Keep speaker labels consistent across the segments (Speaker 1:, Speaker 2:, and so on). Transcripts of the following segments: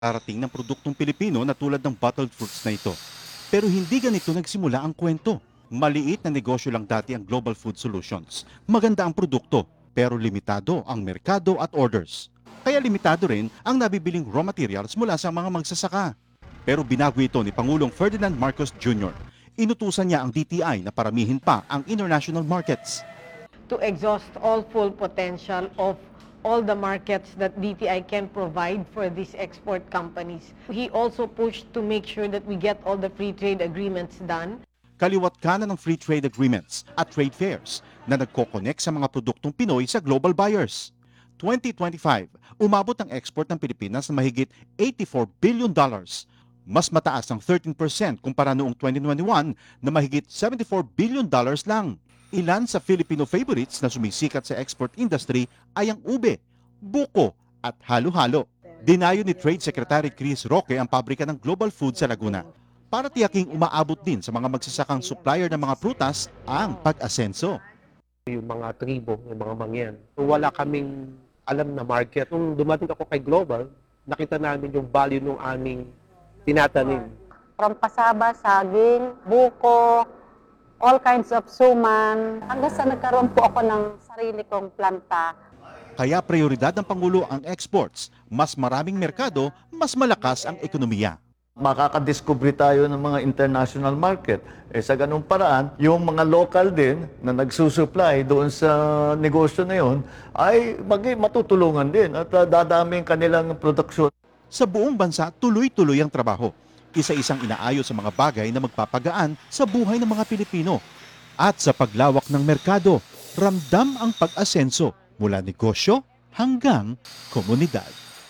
Speaker 1: Darating ng produktong Pilipino na tulad ng bottled fruits na ito. Pero hindi ganito nagsimula ang kwento. Maliit na negosyo lang dati ang Global Food Solutions. Maganda ang produkto, pero limitado ang merkado at orders. Kaya limitado rin ang nabibiling raw materials mula sa mga magsasaka. Pero binago ito ni Pangulong Ferdinand Marcos Jr. Inutusan niya ang DTI na paramihin pa ang international markets.
Speaker 2: To exhaust all full potential of all the markets that DTI can provide for these export companies. He also pushed to make sure that we get all the free trade agreements done.
Speaker 1: Kaliwat kanan ng free trade agreements at trade fairs na nagko-connect sa mga produktong Pinoy sa global buyers. 2025, umabot ang export ng Pilipinas na mahigit $84 billion. Mas mataas ng 13% kumpara noong 2021 na mahigit $74 billion lang. Ilan sa Filipino favorites na sumisikat sa export industry ay ang ube, buko at halo-halo. Dinayo ni Trade Secretary Chris Roque ang pabrika ng Global Food sa Laguna para tiyaking umaabot din sa mga magsasakang supplier ng mga prutas ang pag-asenso.
Speaker 3: Yung mga tribo, yung mga mangyan. Wala kaming alam na market. Nung dumating ako kay Global, nakita namin yung value ng aming tinatanim.
Speaker 4: From pasaba, saging, buko, all kinds of suman, hanggang sa nagkaroon po ako ng sarili kong planta.
Speaker 1: Kaya prioridad ng Pangulo ang exports. Mas maraming merkado, mas malakas ang ekonomiya.
Speaker 5: Makakadiscover tayo ng mga international market. Sa ganung paraan, yung mga local din na nagsusupply doon sa negosyo na yon ay matutulungan din at dadami ang kanilang produksyon.
Speaker 1: Sa buong bansa, tuloy-tuloy ang trabaho. Isa-isang inaayos sa mga bagay na magpapagaan sa buhay ng mga Pilipino. At sa paglawak ng merkado, ramdam ang pag-asenso mula negosyo hanggang komunidad.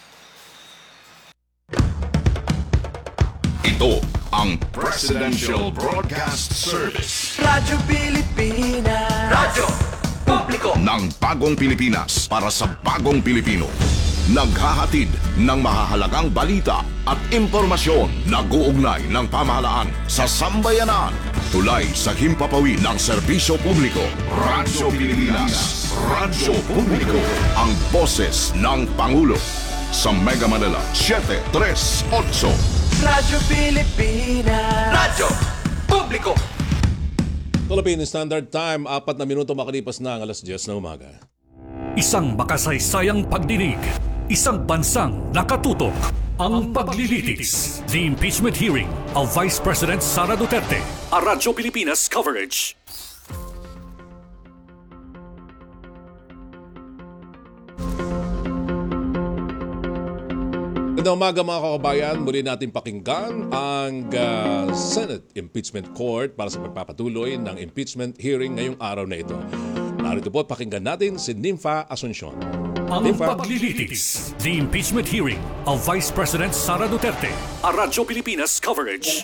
Speaker 6: Ito ang Presidential Broadcast Service.
Speaker 7: Radyo Pilipinas. Radyo Publiko
Speaker 6: Ng bagong Pilipinas para sa bagong Pilipino. Naghahatid ng mahahalagang balita at impormasyon na guugnay ng pamahalaan sa sambayanan. Tulay sa himpapawid ng serbisyo publiko. Radyo Pilipinas. Radyo Publiko. Ang boses ng Pangulo. Sa Mega Manila, 738.
Speaker 7: Radyo Pilipinas. Radyo Publiko.
Speaker 8: Philippine Standard Time, 4 na minuto makalipas na ang alas 10 ng umaga.
Speaker 9: Isang makasaysayang pagdinig, isang bansang nakatutok, ang paglilitis. The impeachment hearing of Vice President Sara Duterte. A Radyo Pilipinas coverage.
Speaker 8: Magandang umaga mga kababayan, muli natin pakinggan ang Senate Impeachment Court para sa pagpapatuloy ng impeachment hearing ngayong araw na ito. Narito po pakinggan natin si Nympha Asuncion.
Speaker 9: Ang paglilitis. The impeachment hearing of Vice President Sara Duterte. A Radyo Pilipinas coverage.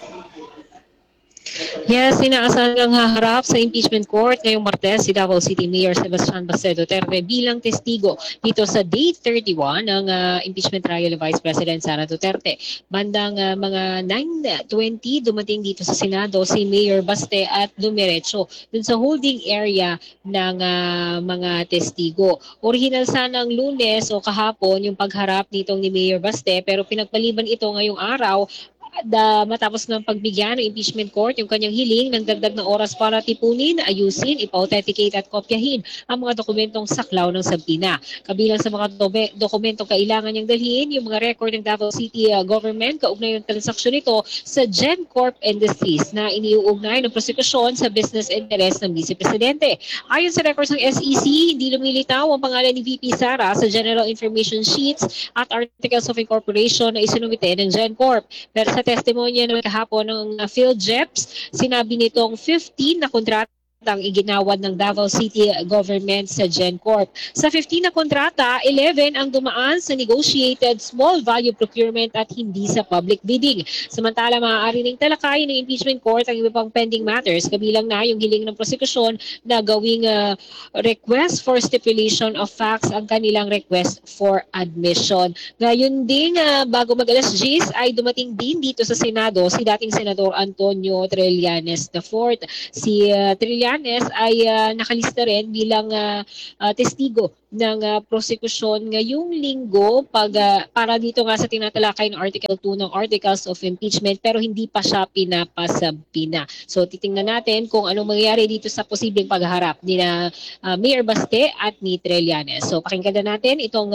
Speaker 10: Yes, inaasahan ng haharap sa impeachment court ngayong Martes si Davao City Mayor Sebastian Baste Duterte bilang testigo dito sa Day 31 ng impeachment trial of Vice President Sara Duterte. Bandang mga 9:20 dumating dito sa Senado si Mayor Baste at dumiretso dun sa holding area ng mga testigo. Original sanang Lunes o kahapon yung pagharap nitong ni Mayor Baste pero pinagpaliban ito ngayong araw matapos ng pagbigyan ng impeachment court yung kanyang hiling ng dagdag na oras para tipunin, ayusin, ipa-authenticate at kopyahin ang mga dokumentong saklaw ng sabina. Kabilang sa mga dokumentong kailangan niyang dalhin yung mga record ng Davao City government kaugnay ng transaksyon nito sa GenCorp Industries na iniuugnay ng prosekusyon sa business interest ng Vice Presidente. Ayon sa records ng SEC, hindi lumilitaw ang pangalan ni VP Sara sa General Information Sheets at Articles of Incorporation na isinumite ng GenCorp. Pero sa testimonya ng kahapon ng PhilJeps, sinabi nitong 15 na kontrata ang iginawad ng Davao City government sa GenCorp. Sa 15 na kontrata, 11 ang dumaan sa negotiated small value procurement at hindi sa public bidding. Samantala, maaari ring talakayin ng impeachment court ang iba pang pending matters, kabilang na yung hiling ng prosekusyon na gawing request for stipulation of facts ang kanilang request for admission. Ngayon din, bago mag-alas 10 ay dumating din dito sa Senado si dating Senador Antonio Trillanes IV. Si Trillanes Trillanes ay nakalista rin bilang testigo ng prosekusyon ngayong linggo para dito nga sa tinatalakay ng Article 2 ng Articles of Impeachment pero hindi pa siya pinapasabina. So titingnan natin kung anong mangyayari dito sa posibleng pagharap ni Mayor Baste at ni Trillanes. So pakinggan na natin itong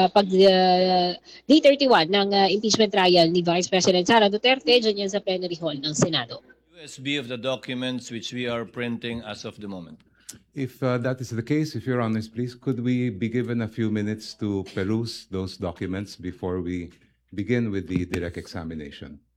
Speaker 10: Day 31 ng impeachment trial ni Vice President Sara Duterte dyan yan sa plenary hall ng Senado.
Speaker 11: USB of the documents which we are printing as of the moment.
Speaker 12: If that is the case, if Your Honors, please, could we be given a few minutes to peruse those documents before we begin with the direct examination?